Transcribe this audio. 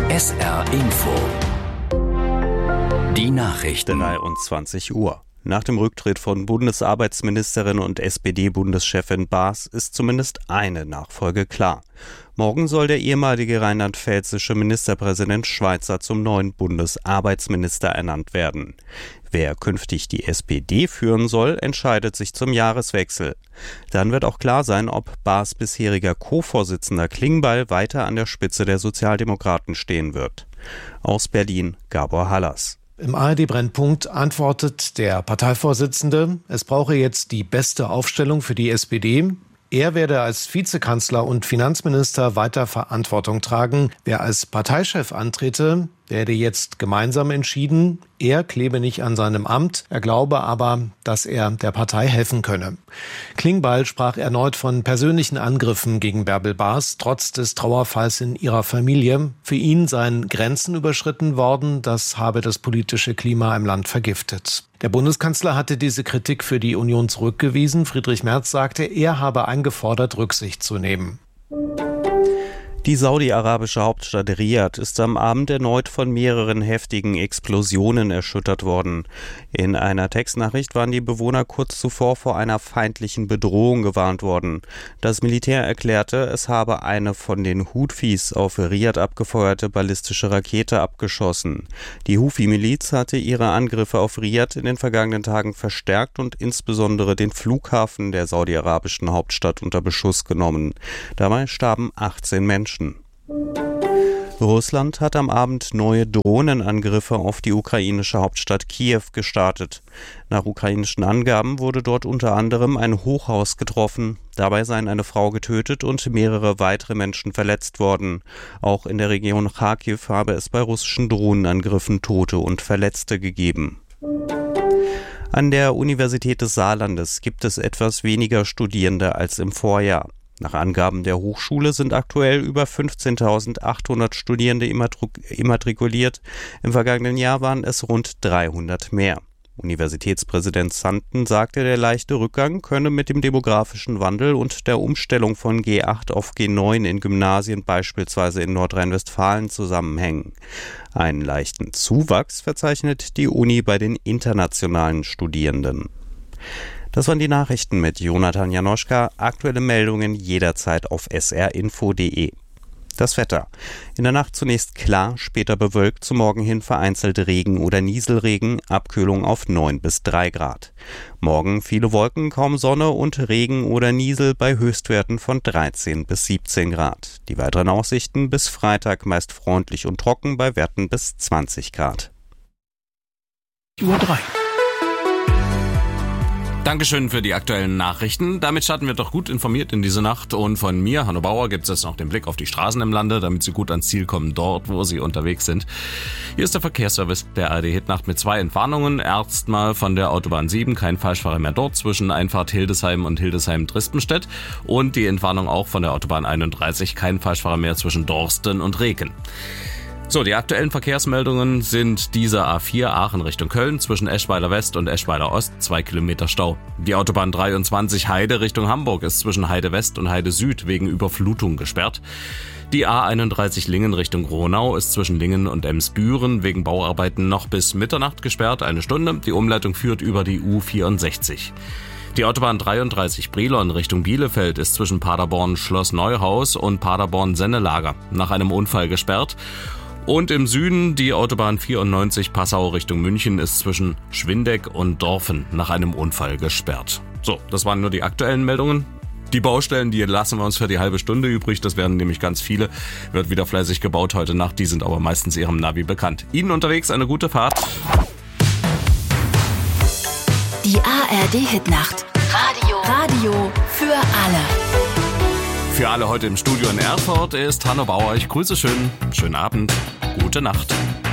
SR Info. Die Nachrichten. 23 Uhr. Nach dem Rücktritt von Bundesarbeitsministerin und SPD-Bundeschefin Baas ist zumindest eine Nachfolge klar. Morgen soll der ehemalige rheinland-pfälzische Ministerpräsident Schweizer zum neuen Bundesarbeitsminister ernannt werden. Wer künftig die SPD führen soll, entscheidet sich zum Jahreswechsel. Dann wird auch klar sein, ob Baas' bisheriger Co-Vorsitzender Klingbeil weiter an der Spitze der Sozialdemokraten stehen wird. Aus Berlin, Gabor Hallas. Im ARD-Brennpunkt antwortet der Parteivorsitzende, es brauche jetzt die beste Aufstellung für die SPD. Er werde als Vizekanzler und Finanzminister weiter Verantwortung tragen. Wer als Parteichef antrete, werde jetzt gemeinsam entschieden. Er klebe nicht an seinem Amt. Er glaube aber, dass er der Partei helfen könne. Klingbeil sprach erneut von persönlichen Angriffen gegen Bärbel Baas, trotz des Trauerfalls in ihrer Familie. Für ihn seien Grenzen überschritten worden. Das habe das politische Klima im Land vergiftet. Der Bundeskanzler hatte diese Kritik für die Union zurückgewiesen. Friedrich Merz sagte, er habe eingefordert, Rücksicht zu nehmen. Die saudi-arabische Hauptstadt Riad ist am Abend erneut von mehreren heftigen Explosionen erschüttert worden. In einer Textnachricht waren die Bewohner kurz zuvor vor einer feindlichen Bedrohung gewarnt worden. Das Militär erklärte, es habe eine von den Houthis auf Riad abgefeuerte ballistische Rakete abgeschossen. Die Houthi-Miliz hatte ihre Angriffe auf Riad in den vergangenen Tagen verstärkt und insbesondere den Flughafen der saudi-arabischen Hauptstadt unter Beschuss genommen. Dabei starben 18 Menschen. Russland hat am Abend neue Drohnenangriffe auf die ukrainische Hauptstadt Kiew gestartet. Nach ukrainischen Angaben wurde dort unter anderem ein Hochhaus getroffen. Dabei seien eine Frau getötet und mehrere weitere Menschen verletzt worden. Auch in der Region Charkiw habe es bei russischen Drohnenangriffen Tote und Verletzte gegeben. An der Universität des Saarlandes gibt es etwas weniger Studierende als im Vorjahr. Nach Angaben der Hochschule sind aktuell über 15.800 Studierende immatrikuliert. Im vergangenen Jahr waren es rund 300 mehr. Universitätspräsident Zanten sagte, der leichte Rückgang könne mit dem demografischen Wandel und der Umstellung von G8 auf G9 in Gymnasien beispielsweise in Nordrhein-Westfalen zusammenhängen. Einen leichten Zuwachs verzeichnet die Uni bei den internationalen Studierenden. Das waren die Nachrichten mit Jonathan Janoschka. Aktuelle Meldungen jederzeit auf srinfo.de. Das Wetter. In der Nacht zunächst klar, später bewölkt, zum Morgen hin vereinzelt Regen oder Nieselregen, Abkühlung auf 9 bis 3 Grad. Morgen viele Wolken, kaum Sonne und Regen oder Niesel bei Höchstwerten von 13 bis 17 Grad. Die weiteren Aussichten bis Freitag meist freundlich und trocken bei Werten bis 20 Grad. Uhr 3. Dankeschön für die aktuellen Nachrichten. Damit starten wir doch gut informiert in diese Nacht. Und von mir, Hanno Bauer, gibt es jetzt noch den Blick auf die Straßen im Lande, damit Sie gut ans Ziel kommen, dort, wo Sie unterwegs sind. Hier ist der Verkehrsservice der ARD-Hitnacht mit 2 Entwarnungen. Erstmal von der Autobahn 7, kein Falschfahrer mehr dort, zwischen Einfahrt Hildesheim und Hildesheim-Drispenstedt. Und die Entwarnung auch von der Autobahn 31, kein Falschfahrer mehr zwischen Dorsten und Reken. So, die aktuellen Verkehrsmeldungen sind diese A4 Aachen Richtung Köln zwischen Eschweiler West und Eschweiler Ost, 2 Kilometer Stau. Die Autobahn 23 Heide Richtung Hamburg ist zwischen Heide West und Heide Süd wegen Überflutung gesperrt. Die A31 Lingen Richtung Gronau ist zwischen Lingen und Emsbüren wegen Bauarbeiten noch bis Mitternacht gesperrt, 1 Stunde. Die Umleitung führt über die U64. Die Autobahn 33 Brilon Richtung Bielefeld ist zwischen Paderborn Schloss Neuhaus und Paderborn Sennelager nach einem Unfall gesperrt. Und im Süden die Autobahn 94 Passau Richtung München ist zwischen Schwindeck und Dorfen nach einem Unfall gesperrt. So, das waren nur die aktuellen Meldungen. Die Baustellen, die lassen wir uns für die halbe Stunde übrig. Das werden nämlich ganz viele. Wird wieder fleißig gebaut heute Nacht. Die sind aber meistens ihrem Navi bekannt. Ihnen unterwegs eine gute Fahrt. Die ARD-Hitnacht. Radio für alle. Für alle heute im Studio in Erfurt ist Hanno Bauer. Ich grüße schön. Schönen Abend. Gute Nacht.